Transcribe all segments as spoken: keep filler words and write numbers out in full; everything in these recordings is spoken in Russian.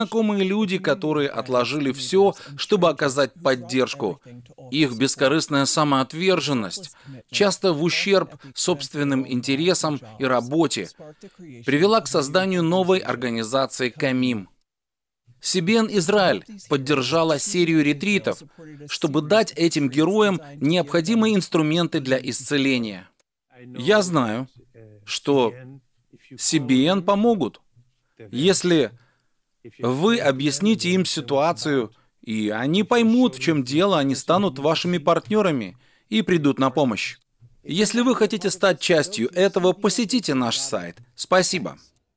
знакомые люди, которые отложили все, чтобы оказать поддержку. Их бескорыстная самоотверженность, часто в ущерб собственным интересам и работе, привела к созданию новой организации «Камим». си би эн Израиль поддержала серию ретритов, чтобы дать этим героям необходимые инструменты для исцеления. Я знаю, что си би эн помогут, если вы объясните им ситуацию, и они поймут, в чем дело, они станут вашими партнерами и придут на помощь. Если вы хотите стать частью этого, посетите наш сайт. Спасибо.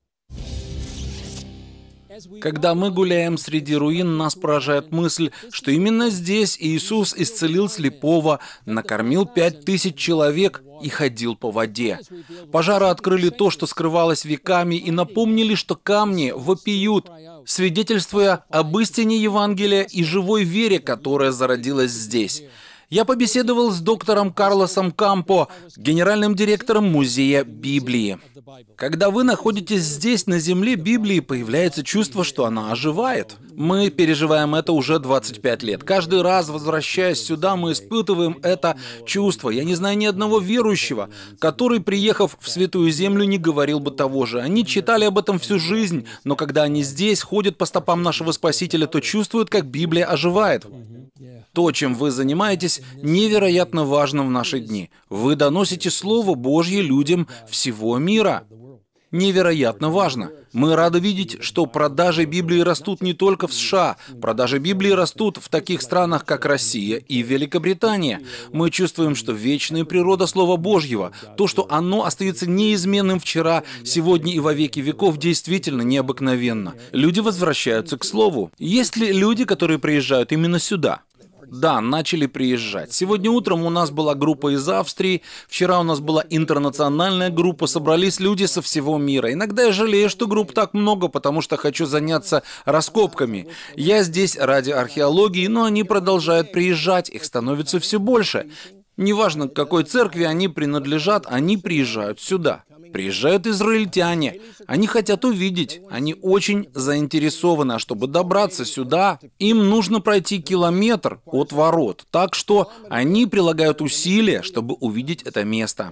Когда мы гуляем среди руин, нас поражает мысль, что именно здесь Иисус исцелил слепого, накормил пять тысяч человек и ходил по воде. Пожары открыли то, что скрывалось веками, и напомнили, что камни вопиют, свидетельствуя об истине Евангелия и живой вере, которая зародилась здесь. Я побеседовал с доктором Карлосом Кампо, генеральным директором Музея Библии. Когда вы находитесь здесь, на земле Библии, появляется чувство, что она оживает. Мы переживаем это уже двадцать пять лет. Каждый раз, возвращаясь сюда, мы испытываем это чувство. Я не знаю ни одного верующего, который, приехав в Святую Землю, не говорил бы того же. Они читали об этом всю жизнь, но когда они здесь, ходят по стопам нашего Спасителя, то чувствуют, как Библия оживает. То, чем вы занимаетесь, невероятно важно в наши дни. Вы доносите Слово Божье людям всего мира. Невероятно важно. Мы рады видеть, что продажи Библии растут не только в США. Продажи Библии растут в таких странах, как Россия и Великобритания. Мы чувствуем, что вечная природа Слова Божьего, то, что оно остается неизменным вчера, сегодня и во веки веков, действительно необыкновенно. Люди возвращаются к Слову. Есть ли люди, которые приезжают именно сюда? Да, начали приезжать. Сегодня утром у нас была группа из Австрии, вчера у нас была интернациональная группа, собрались люди со всего мира. Иногда я жалею, что групп так много, потому что хочу заняться раскопками. Я здесь ради археологии, но они продолжают приезжать, их становится все больше. Неважно, к какой церкви они принадлежат, они приезжают сюда. Приезжают израильтяне. Они хотят увидеть. Они очень заинтересованы. А чтобы добраться сюда, им нужно пройти километр от ворот. Так что они прилагают усилия, чтобы увидеть это место.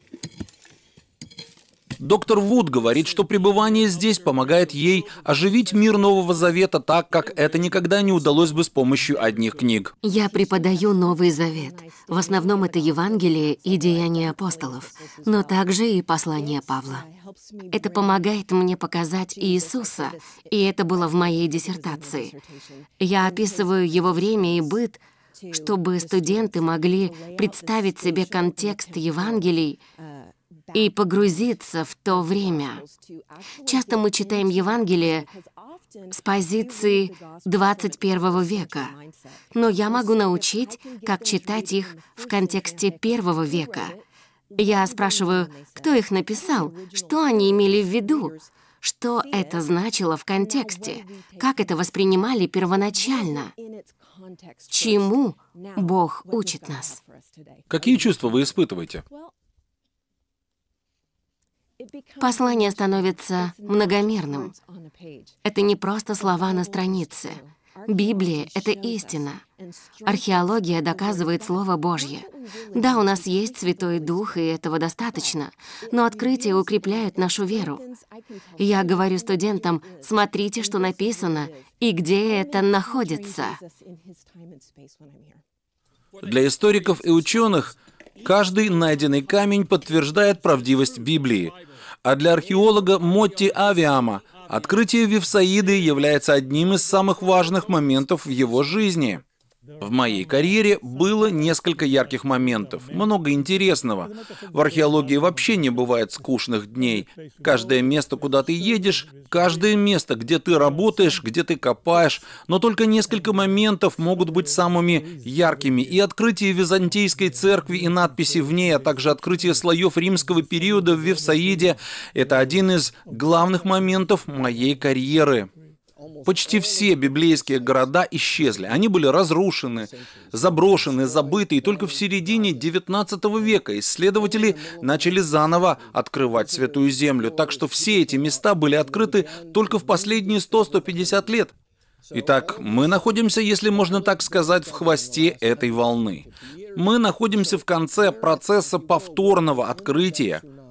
Доктор Вуд говорит, что пребывание здесь помогает ей оживить мир Нового Завета так, как это никогда не удалось бы с помощью одних книг. Я преподаю Новый Завет. В основном это Евангелие и Деяния апостолов, но также и послание Павла. Это помогает мне показать Иисуса, и это было в моей диссертации. Я описываю его время и быт, чтобы студенты могли представить себе контекст Евангелий и погрузиться в то время. Часто мы читаем Евангелие с позиции двадцать первого века, но я могу научить, как читать их в контексте первого века. Я спрашиваю, кто их написал, что они имели в виду, что это значило в контексте, как это воспринимали первоначально, чему Бог учит нас. Какие чувства вы испытываете? Послание становится многомерным. Это не просто слова на странице. Библия — это истина. Археология доказывает Слово Божье. Да, у нас есть Святой Дух, и этого достаточно, но открытия укрепляют нашу веру. Я говорю студентам, смотрите, что написано, и где это находится. Для историков и ученых каждый найденный камень подтверждает правдивость Библии. А для археолога Мотти Авиама открытие Вифсаиды является одним из самых важных моментов в его жизни. В моей карьере было несколько ярких моментов, много интересного. В археологии вообще не бывает скучных дней. Каждое место, куда ты едешь, каждое место, где ты работаешь, где ты копаешь, но только несколько моментов могут быть самыми яркими. И открытие Византийской церкви и надписи в ней, а также открытие слоев римского периода в Вифсаиде — это один из главных моментов моей карьеры. Почти все библейские города исчезли. Они были разрушены, заброшены, забыты. И только в середине девятнадцатого века исследователи начали заново открывать Святую Землю. Так что все эти места были открыты только в последние сто — сто пятьдесят лет. Итак, мы находимся, если можно так сказать, в хвосте этой волны. Мы находимся в конце процесса повторного открытия.